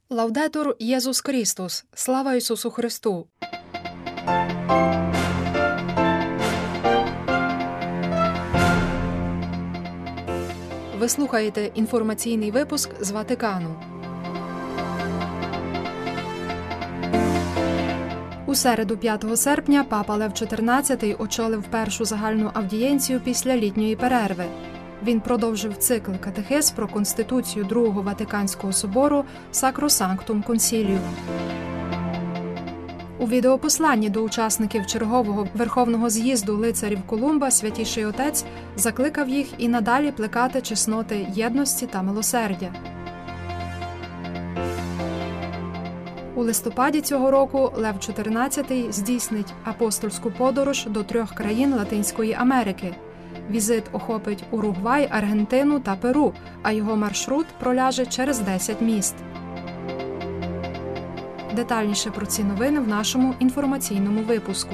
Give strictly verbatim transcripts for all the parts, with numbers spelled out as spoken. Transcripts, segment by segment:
Лаудетур Єсус Христос! Слава Ісусу Христу! Ви слухаєте інформаційний випуск з Ватикану. У середу п'ятого серпня папа Лев чотирнадцятий очолив першу загальну аудієнцію після літньої перерви. Він продовжив цикл катехез про Конституцію Другого Ватиканського собору «Sacrosanctum Concilium». У відеопосланні до учасників чергового Верховного з'їзду лицарів Колумба Святіший Отець закликав їх і надалі плекати чесноти єдності та милосердя. У листопаді цього року Лев чотирнадцятий здійснить апостольську подорож до трьох країн Латинської Америки. Візит охопить Уругвай, Аргентину та Перу, а його маршрут проляже через десять міст. Детальніше про ці новини в нашому інформаційному випуску.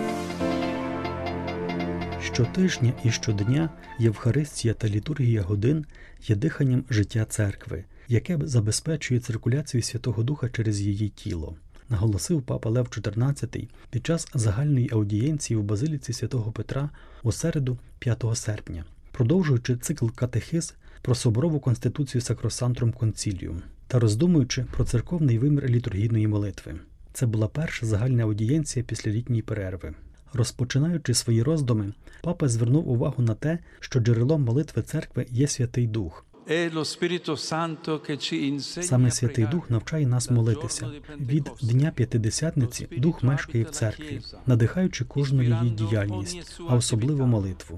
Щотижня і щодня Євхаристія та літургія годин є диханням життя церкви, яке забезпечує циркуляцію Святого Духа через її тіло, наголосив папа Лев чотирнадцятий під час загальної аудієнції в Базиліці Святого Петра у середу п'ятого серпня, продовжуючи цикл катехиз про соборову конституцію Sacrosanctum Concilium та роздумуючи про церковний вимір літургійної молитви. Це була перша загальна аудієнція після літньої перерви. Розпочинаючи свої роздуми, папа звернув увагу на те, що джерелом молитви церкви є Святий Дух. Саме Святий Дух навчає нас молитися. Від Дня П'ятидесятниці Дух мешкає в церкві, надихаючи кожну її діяльність, а особливо молитву.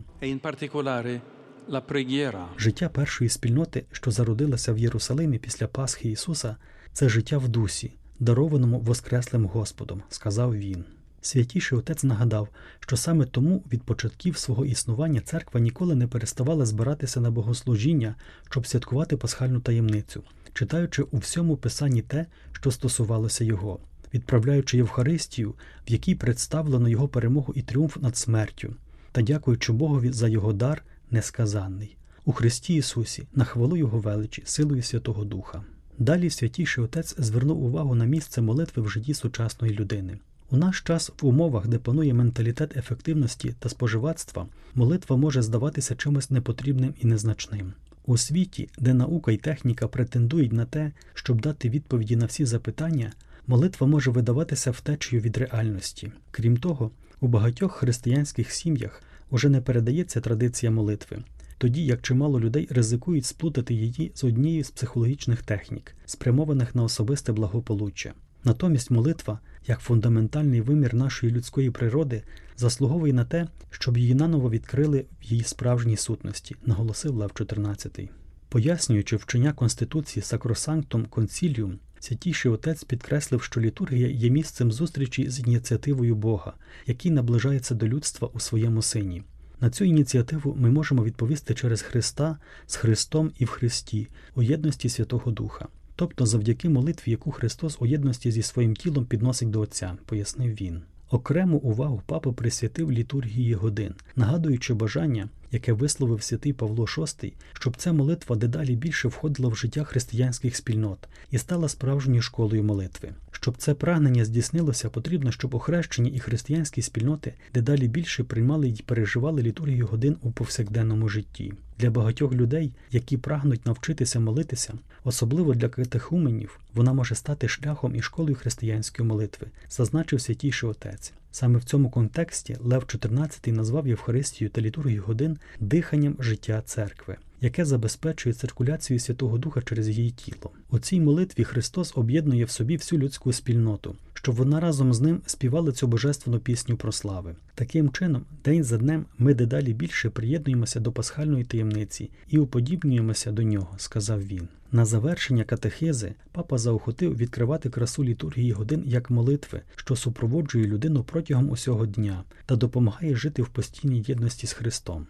Життя першої спільноти, що зародилася в Єрусалимі після Пасхи Ісуса, це життя в дусі, дарованому Воскреслим Господом, сказав він. Святіший Отець нагадав, що саме тому від початків свого існування церква ніколи не переставала збиратися на богослужіння, щоб святкувати пасхальну таємницю, читаючи у всьому Писанні те, що стосувалося його, відправляючи Євхаристію, в якій представлено його перемогу і тріумф над смертю, та дякуючи Богові за його дар несказанний. У Христі Ісусі, на хвалу Його величі, силою Святого Духа. Далі Святіший Отець звернув увагу на місце молитви в житті сучасної людини. У наш час в умовах, де панує менталітет ефективності та споживацтва, молитва може здаватися чимось непотрібним і незначним. У світі, де наука і техніка претендують на те, щоб дати відповіді на всі запитання, молитва може видаватися втечею від реальності. Крім того, у багатьох християнських сім'ях уже не передається традиція молитви, тоді як чимало людей ризикують сплутати її з однією з психологічних технік, спрямованих на особисте благополуччя. Натомість молитва, як фундаментальний вимір нашої людської природи, заслуговує на те, щоб її наново відкрили в її справжній сутності, наголосив Лев чотирнадцятий. Пояснюючи вчення Конституції Sacrosanctum Concilium, Святіший Отець підкреслив, що літургія є місцем зустрічі з ініціативою Бога, який наближається до людства у своєму Сині. На цю ініціативу ми можемо відповісти через Христа, з Христом і в Христі, у єдності Святого Духа. Тобто завдяки молитві, яку Христос у єдності зі своїм тілом підносить до Отця, пояснив він. Окрему увагу папа присвятив літургії годин, нагадуючи бажання, яке висловив святий Павло шостий, щоб ця молитва дедалі більше входила в життя християнських спільнот і стала справжньою школою молитви. Щоб це прагнення здійснилося, потрібно, щоб охрещені і християнські спільноти дедалі більше приймали і переживали літургію годин у повсякденному житті. Для багатьох людей, які прагнуть навчитися молитися, особливо для катехуменів, вона може стати шляхом і школою християнської молитви, зазначив Святіший Отець. Саме в цьому контексті Лев чотирнадцятий назвав Євхаристію та літургію годин диханням життя церкви, яке забезпечує циркуляцію Святого Духа через її тіло. У цій молитві Христос об'єднує в собі всю людську спільноту, щоб вона разом з ним співала цю божественну пісню про слави. Таким чином, день за днем ми дедалі більше приєднуємося до пасхальної таємниці і уподібнюємося до нього, сказав він. На завершення катехези папа заохотив відкривати красу літургії годин як молитви, що супроводжує людину протягом усього дня та допомагає жити в постійній єдності з Христом.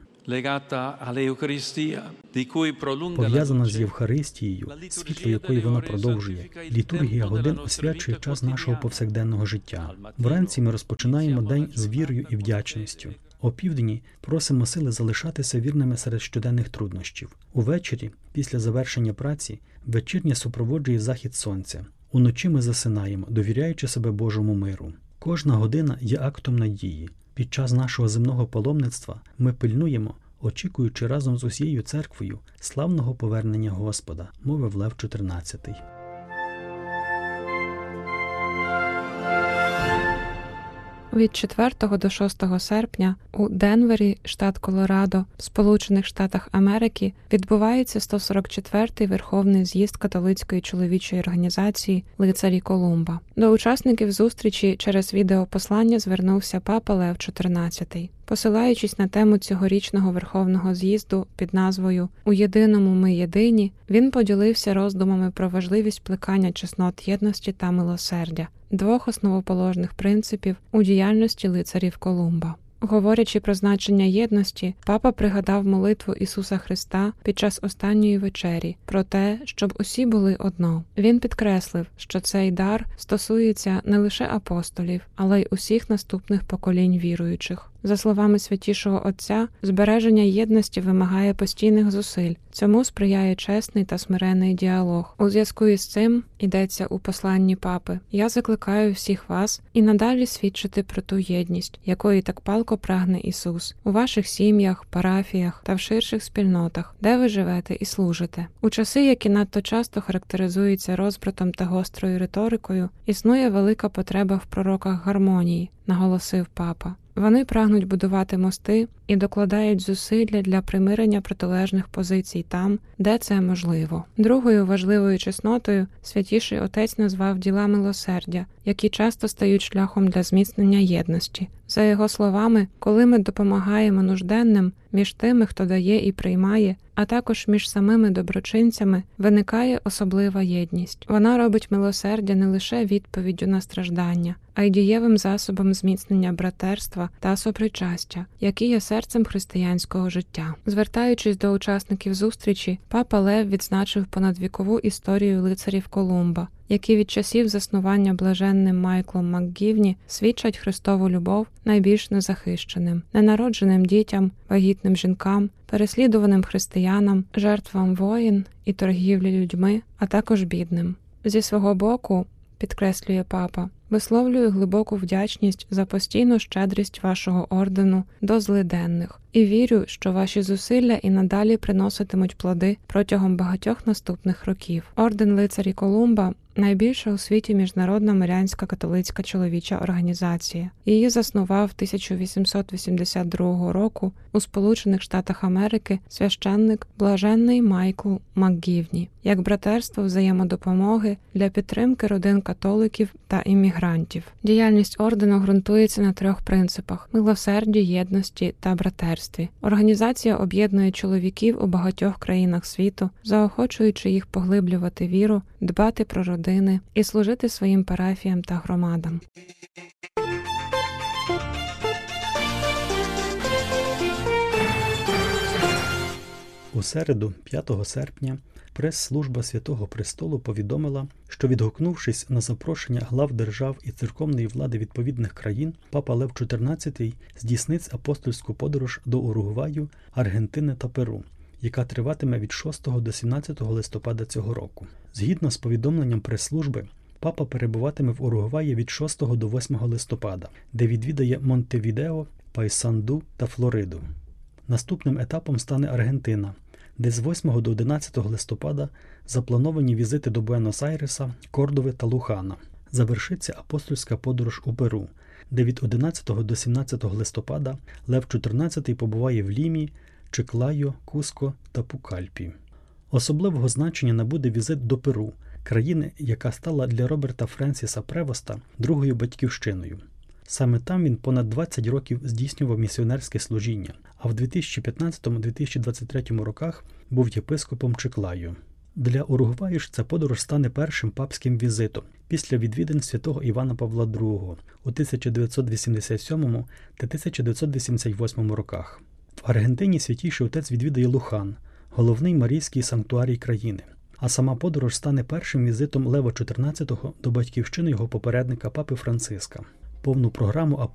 Пов'язана з Євхаристією, світло якої вона продовжує, літургія годин освячує час нашого повсякденного життя. Вранці ми розпочинаємо день з вірою і вдячністю. Опівдні просимо сили залишатися вірними серед щоденних труднощів. Увечері, після завершення праці, Вечірнє супроводжує захід сонця. Уночі ми засинаємо, довіряючи себе Божому миру. Кожна година є актом надії. Під час нашого земного паломництва ми пильнуємо, очікуючи разом з усією церквою славного повернення Господа, мовив Лев чотирнадцятий. Від четвертого до шостого серпня у Денвері, штат Колорадо, в Сполучених Штатах Америки, відбувається сто сорок четвертий Верховний з'їзд католицької чоловічої організації «Лицарі Колумба». До учасників зустрічі через відеопослання звернувся папа Лев чотирнадцятий. Посилаючись на тему цьогорічного Верховного з'їзду під назвою «У єдиному ми єдині», він поділився роздумами про важливість плекання чеснот єдності та милосердя, двох основоположних принципів у діяльності лицарів Колумба. Говорячи про значення єдності, папа пригадав молитву Ісуса Христа під час останньої вечері про те, щоб усі були одно. Він підкреслив, що цей дар стосується не лише апостолів, але й усіх наступних поколінь віруючих. За словами Святішого Отця, збереження єдності вимагає постійних зусиль. Цьому сприяє чесний та смиренний діалог. У зв'язку із цим, йдеться у посланні папи, я закликаю всіх вас і надалі свідчити про ту єдність, якої так палко прагне Ісус, у ваших сім'ях, парафіях та в ширших спільнотах, де ви живете і служите. У часи, які надто часто характеризуються розбратом та гострою риторикою, існує велика потреба в пророках гармонії, наголосив папа. Вони прагнуть будувати мости і докладають зусилля для примирення протилежних позицій там, де це можливо. Другою важливою чеснотою Святіший Отець назвав діла милосердя, які часто стають шляхом для зміцнення єдності. За його словами, коли ми допомагаємо нужденним між тими, хто дає і приймає, а також між самими доброчинцями, виникає особлива єдність. Вона робить милосердя не лише відповіддю на страждання, а й дієвим засобом зміцнення братерства та сопричастя, які є серцем християнського життя. Звертаючись до учасників зустрічі, папа Лев відзначив понадвікову історію лицарів Колумба, які від часів заснування блаженним Майклом МакГівні свідчать Христову любов найбільш незахищеним, ненародженим дітям, вагітним жінкам, переслідуваним християнам, жертвам воїн і торгівлі людьми, а також бідним. Зі свого боку, підкреслює папа, висловлюю глибоку вдячність за постійну щедрість вашого ордену до злиденних і вірю, що ваші зусилля і надалі приноситимуть плоди протягом багатьох наступних років. Орден лицарі Колумба – найбільша у світі міжнародна мирянська католицька чоловіча організація. Її заснував тисяча вісімсот вісімдесят другого року у Сполучених Штатах Америки священник блаженний Майкл МакГівні, як братерство взаємодопомоги для підтримки родин католиків та іммігрантів. Діяльність ордену ґрунтується на трьох принципах – милосерді, єдності та братерстві. Організація об'єднує чоловіків у багатьох країнах світу, заохочуючи їх поглиблювати віру, дбати про родини і служити своїм парафіям та громадам. У середу, п'ятого серпня, прес-служба Святого Престолу повідомила, що, відгукнувшись на запрошення глав держав і церковної влади відповідних країн, папа Лев чотирнадцятий здійснить апостольську подорож до Уругваю, Аргентини та Перу, яка триватиме від шостого до сімнадцятого листопада цього року. Згідно з повідомленням прес-служби, папа перебуватиме в Уругваї від шостого до восьмого листопада, де відвідає Монтевідео, Пайсанду та Флориду. Наступним етапом стане Аргентина, де з восьмого до одинадцятого листопада заплановані візити до Буенос-Айреса, Кордови та Лухана. Завершиться апостольська подорож у Перу, де від одинадцятого до сімнадцятого листопада Лев чотирнадцятий побуває в Лімі, Чиклайо, Куско та Пукальпі. Особливого значення набуде візит до Перу, країни, яка стала для Роберта Френсіса Превоста другою батьківщиною. Саме там він понад двадцять років здійснював місіонерське служіння, а в дві тисячі п'ятнадцятому - дві тисячі двадцять третьому роках був єпископом Чиклайо. Для Уругваю ж ця подорож стане першим папським візитом після відвідин святого Івана Павла другого у тисяча дев'ятсот вісімдесят сьомому та тисяча дев'ятсот вісімдесят восьмому роках. В Аргентині Святіший Отець відвідає Лухан, головний марійський санктуарій країни, а сама подорож стане першим візитом Лева чотирнадцятого до батьківщини його попередника папи Франциска. Повну програму